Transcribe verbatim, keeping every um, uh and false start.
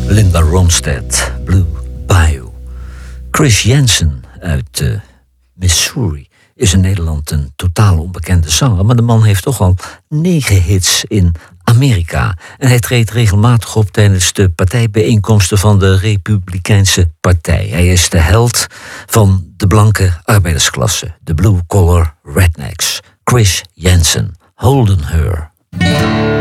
Linda Ronstadt, Blue Bayou. Chris Jensen uit uh, Missouri is in Nederland een totaal onbekende zanger, maar de man heeft toch al negen hits in Amerika. En hij treedt regelmatig op tijdens de partijbijeenkomsten van de Republikeinse Partij. Hij is de held van de blanke arbeidersklasse, de blue-collar rednecks. Chris Jensen, Holden Her.